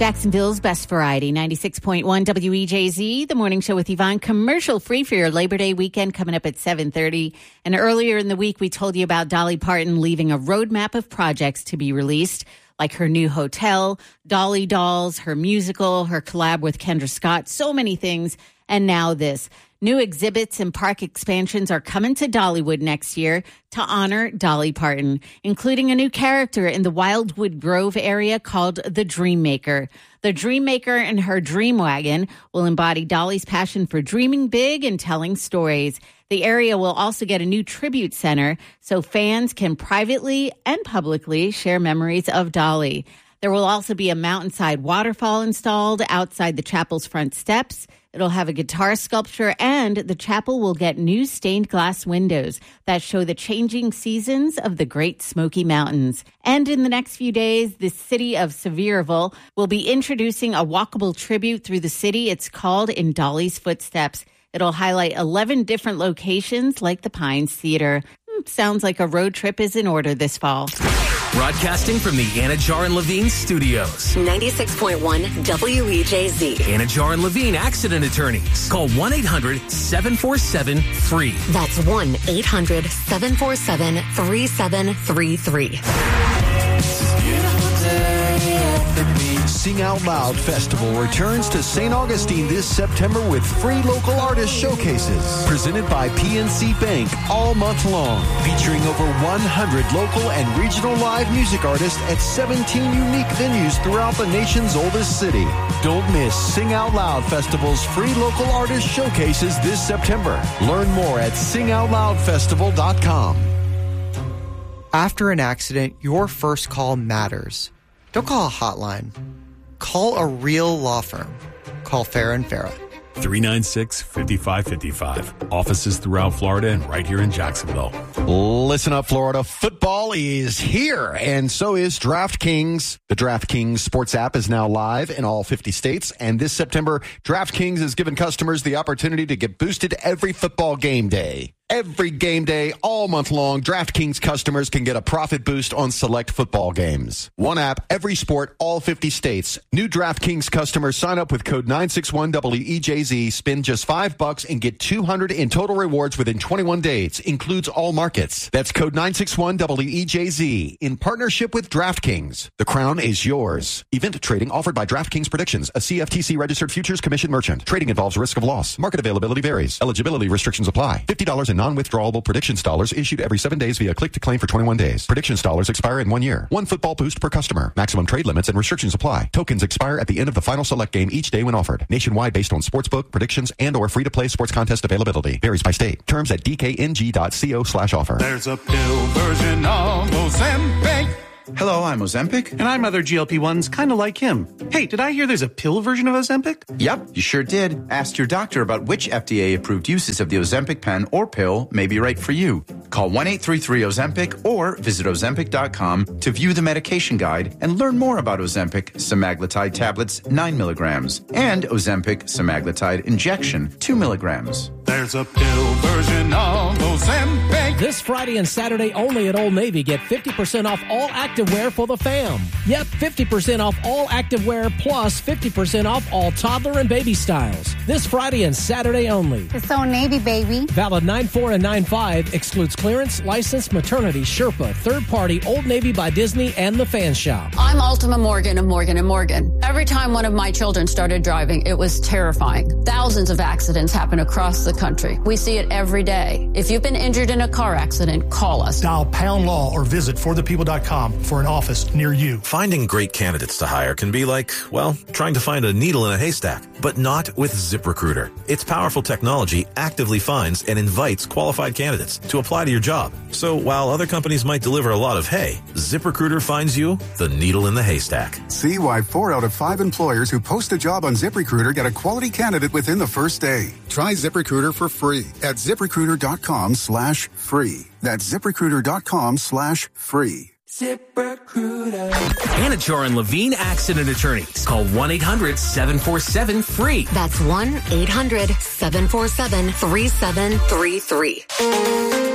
Jacksonville's Best Variety, 96.1 WEJZ, the morning show with Yvonne, commercial free for your Labor Day weekend coming up at 7:30. And earlier in the week, we told you about Dolly Parton leaving a roadmap of projects to be released, like her new hotel, Dolly Dolls, her musical, her collab with Kendra Scott, so many things. And now this. New exhibits and park expansions are coming to Dollywood next year to honor Dolly Parton, including a new character in the Wildwood Grove area called the Dreammaker. The Dreammaker and her Dream Wagon will embody Dolly's passion for dreaming big and telling stories. The area will also get a new tribute center so fans can privately and publicly share memories of Dolly. There will also be a mountainside waterfall installed outside the chapel's front steps. It'll have a guitar sculpture, and the chapel will get new stained glass windows that show the changing seasons of the Great Smoky Mountains. And in the next few days, the city of Sevierville will be introducing a walkable tribute through the city. It's called In Dolly's Footsteps. It'll highlight 11 different locations like the Pines Theater. Sounds like a road trip is in order this fall. Broadcasting from the Anajar and Levine studios. 96.1 WEJZ. Anajar and Levine Accident Attorneys. Call 1-800-747-FREE. That's 1-800-747-3733. Sing Out Loud Festival returns to St. Augustine this September with free local artist showcases presented by PNC Bank all month long, featuring over 100 local and regional live music artists at 17 unique venues throughout the nation's oldest city. Don't miss Sing Out Loud Festival's free local artist showcases this September. Learn more at singoutloudfestival.com. After an accident, your first call matters. Don't call a hotline. Call a real law firm. Call Farrah & Farrah. 396-5555. Offices throughout Florida and right here in Jacksonville. Listen up, Florida. Football is here, and so is DraftKings. The DraftKings sports app is now live in all 50 states, and this September, DraftKings has given customers the opportunity to get boosted every football game day. Every game day, all month long, DraftKings customers can get a profit boost on select football games. One app, every sport, all 50 states. New DraftKings customers sign up with code 961WEJZ, spend just $5 and get $200 in total rewards within 21 days. Includes all markets. That's code 961WEJZ in partnership with DraftKings. The crown is yours. Event trading offered by DraftKings Predictions, a CFTC registered futures commission merchant. Trading involves risk of loss. Market availability varies. Eligibility restrictions apply. $50 in non-withdrawable Predictions dollars issued every 7 days via click-to-claim for 21 days. Predictions dollars expire in 1 year. One football boost per customer. Maximum trade limits and restrictions apply. Tokens expire at the end of the final select game each day when offered. Nationwide based on sportsbook, predictions, and or free-to-play sports contest availability. Varies by state. Terms at dkng.co/offer. There's a pill version of Ozempic. Hello, I'm Ozempic. And I'm other GLP-1s kind of like him. Hey, did I hear there's a pill version of Ozempic? Yep, you sure did. Ask your doctor about which FDA-approved uses of the Ozempic pen or pill may be right for you. Call 1-833-OZEMPIC or visit Ozempic.com to view the medication guide and learn more about Ozempic semaglutide tablets 9 milligrams and Ozempic semaglutide injection 2 milligrams. There's a pill version of Ozempic. This Friday and Saturday only at Old Navy, get 50% off all activewear for the fam. Yep, 50% off all activewear plus 50% off all toddler and baby styles. This Friday and Saturday only. It's Old Navy, baby. Valid 9/4 and 9/5. Excludes clearance, licensed, maternity, Sherpa, third party, Old Navy by Disney, and the Fan Shop. I'm Ultima Morgan of Morgan & Morgan. Every time one of my children started driving, it was terrifying. Thousands of accidents happen across the country. We see it every day. If you've been injured in a car accident, call us. Dial pound law or visit forthepeople.com for an office near you. Finding great candidates to hire can be like, well, trying to find a needle in a haystack, but not with ZipRecruiter. Its powerful technology actively finds and invites qualified candidates to apply to your job. So while other companies might deliver a lot of hay, ZipRecruiter finds you the needle in the haystack. See why 4 out of 5 employers who post a job on ZipRecruiter get a quality candidate within the first day. Try ZipRecruiter for free at ZipRecruiter.com/free. That's ZipRecruiter.com/free. ZipRecruiter. Anajar and Levine Accident Attorneys. Call 1-800-747-FREE. That's 1-800-747-3733.